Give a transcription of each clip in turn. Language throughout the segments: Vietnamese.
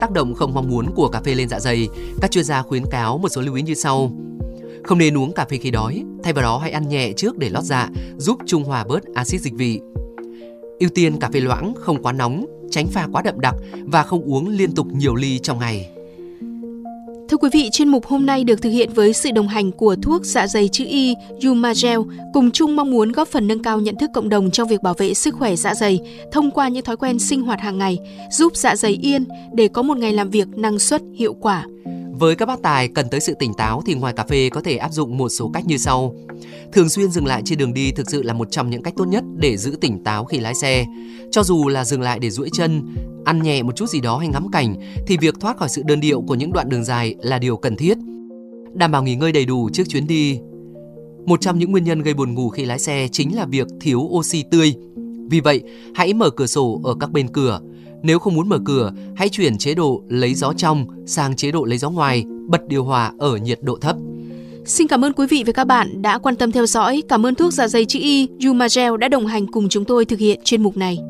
Tác động không mong muốn của cà phê lên dạ dày, các chuyên gia khuyến cáo một số lưu ý như sau. Không nên uống cà phê khi đói, thay vào đó hãy ăn nhẹ trước để lót dạ, giúp trung hòa bớt axit dịch vị. Ưu tiên cà phê loãng, không quá nóng, tránh pha quá đậm đặc và không uống liên tục nhiều ly trong ngày. Thưa quý vị, chuyên mục hôm nay được thực hiện với sự đồng hành của thuốc dạ dày chữ Y Umagel, cùng chung mong muốn góp phần nâng cao nhận thức cộng đồng trong việc bảo vệ sức khỏe dạ dày thông qua những thói quen sinh hoạt hàng ngày, giúp dạ dày yên để có một ngày làm việc năng suất, hiệu quả. Với các bác tài cần tới sự tỉnh táo thì ngoài cà phê có thể áp dụng một số cách như sau. Thường xuyên dừng lại trên đường đi thực sự là một trong những cách tốt nhất để giữ tỉnh táo khi lái xe. Cho dù là dừng lại để duỗi chân, ăn nhẹ một chút gì đó hay ngắm cảnh thì việc thoát khỏi sự đơn điệu của những đoạn đường dài là điều cần thiết. Đảm bảo nghỉ ngơi đầy đủ trước chuyến đi. Một trong những nguyên nhân gây buồn ngủ khi lái xe chính là việc thiếu oxy tươi. Vì vậy, hãy mở cửa sổ ở các bên cửa. Nếu không muốn mở cửa, hãy chuyển chế độ lấy gió trong sang chế độ lấy gió ngoài, bật điều hòa ở nhiệt độ thấp. Xin cảm ơn quý vị và các bạn đã quan tâm theo dõi. Cảm ơn thuốc dạ dày chữ Y Umagel đã đồng hành cùng chúng tôi thực hiện chuyên mục này.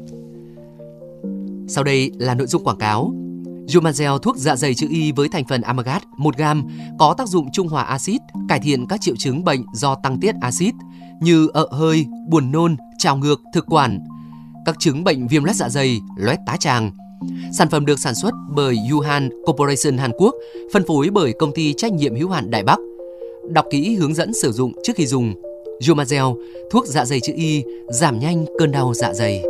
Sau đây là nội dung quảng cáo. Umagel thuốc dạ dày chữ Y với thành phần amargat 1g có tác dụng trung hòa axit, cải thiện các triệu chứng bệnh do tăng tiết axit như ợ hơi, buồn nôn, trào ngược, thực quản, các chứng bệnh viêm loét dạ dày, loét tá tràng. Sản phẩm được sản xuất bởi Yuhan Corporation Hàn Quốc, phân phối bởi công ty trách nhiệm hữu hạn Đại Bắc. Đọc kỹ hướng dẫn sử dụng trước khi dùng. Umagel, thuốc dạ dày chữ Y, giảm nhanh cơn đau dạ dày.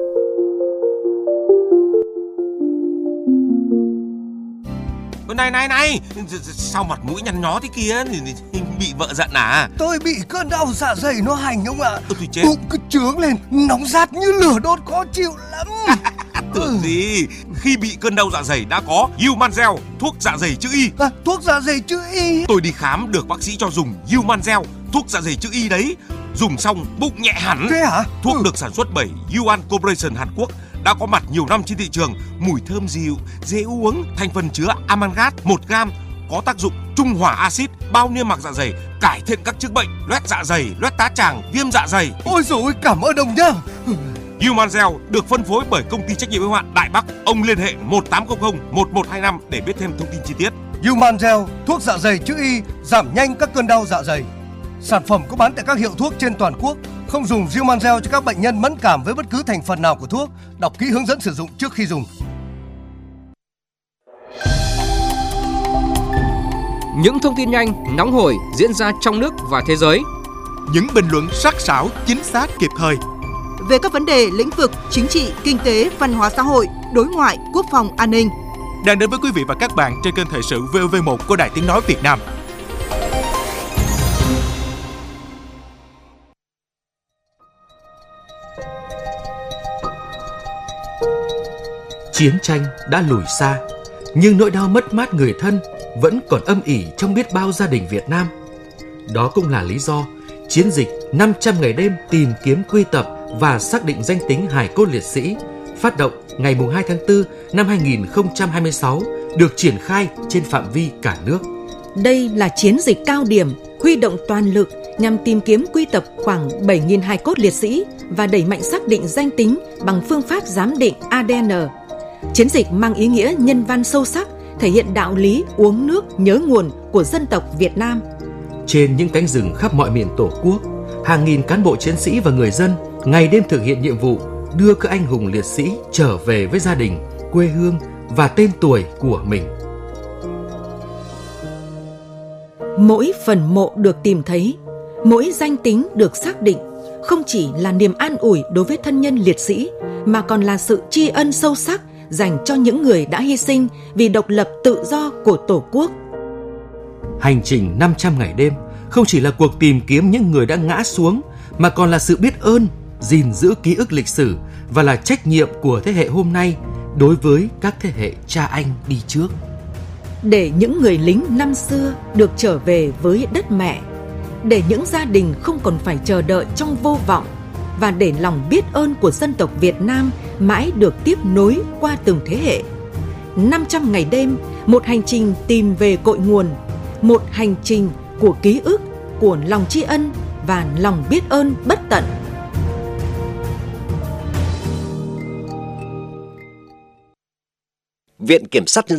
Này, sao mặt mũi nhăn nhó thế kia? Bị vợ giận à? Tôi bị cơn đau dạ dày nó hành ông ạ. Tôi chết. Bụng cứ trướng lên, nóng rát như lửa đốt, khó chịu lắm. Tưởng gì? Khi bị cơn đau dạ dày đã có Umagel, thuốc dạ dày chữ Y. Thuốc dạ dày chữ Y. Tôi đi khám được bác sĩ cho dùng Umagel, thuốc dạ dày chữ Y đấy. Dùng xong bụng nhẹ hẳn. Thế hả? Thuốc được sản xuất bởi Yuhan Corporation Hàn Quốc, đã có mặt nhiều năm trên thị trường, mùi thơm dịu, dễ uống, thành phần chứa amargat 1g, có tác dụng trung hòa axit, bao niêm mạc dạ dày, cải thiện các chứng bệnh loét dạ dày, loét tá tràng, viêm dạ dày. Ôi dồi ôi, cảm ơn ông nhá. Umagel được phân phối bởi công ty trách nhiệm hữu hạn Đại Bắc. Ông liên hệ 1800 1125 để biết thêm thông tin chi tiết. Umagel, thuốc dạ dày chữ Y, giảm nhanh các cơn đau dạ dày. Sản phẩm có bán tại các hiệu thuốc trên toàn quốc. Không dùng Umagel cho các bệnh nhân mẫn cảm với bất cứ thành phần nào của thuốc. Đọc kỹ hướng dẫn sử dụng trước khi dùng. Những thông tin nhanh, nóng hổi diễn ra trong nước và thế giới. Những bình luận sắc sảo, chính xác, kịp thời. Về các vấn đề lĩnh vực chính trị, kinh tế, văn hóa xã hội, đối ngoại, quốc phòng, an ninh. Đang đến với quý vị và các bạn trên kênh Thời sự VOV1 của Đài Tiếng nói Việt Nam. Chiến tranh đã lùi xa, nhưng nỗi đau mất mát người thân vẫn còn âm ỉ trong biết bao gia đình Việt Nam. Đó cũng là lý do chiến dịch 500 ngày đêm tìm kiếm quy tập và xác định danh tính hài cốt liệt sĩ phát động ngày 2 tháng 4 năm 2026 được triển khai trên phạm vi cả nước. Đây là chiến dịch cao điểm huy động toàn lực nhằm tìm kiếm quy tập khoảng 7.000 hài cốt liệt sĩ và đẩy mạnh xác định danh tính bằng phương pháp giám định ADN. Chiến dịch mang ý nghĩa nhân văn sâu sắc, thể hiện đạo lý uống nước nhớ nguồn của dân tộc Việt Nam. Trên những cánh rừng khắp mọi miền Tổ quốc, hàng nghìn cán bộ chiến sĩ và người dân ngày đêm thực hiện nhiệm vụ đưa các anh hùng liệt sĩ trở về với gia đình, quê hương và tên tuổi của mình. Mỗi phần mộ được tìm thấy, mỗi danh tính được xác định không chỉ là niềm an ủi đối với thân nhân liệt sĩ mà còn là sự tri ân sâu sắc dành cho những người đã hy sinh vì độc lập tự do của Tổ quốc. Hành trình 500 ngày đêm không chỉ là cuộc tìm kiếm những người đã ngã xuống mà còn là sự biết ơn, gìn giữ ký ức lịch sử và là trách nhiệm của thế hệ hôm nay đối với các thế hệ cha anh đi trước. Để những người lính năm xưa được trở về với đất mẹ, để những gia đình không còn phải chờ đợi trong vô vọng và để lòng biết ơn của dân tộc Việt Nam mãi được tiếp nối qua từng thế hệ. 500 ngày đêm, một hành trình tìm về cội nguồn, một hành trình của ký ức, của lòng tri ân và lòng biết ơn bất tận. Viện Kiểm sát Nhân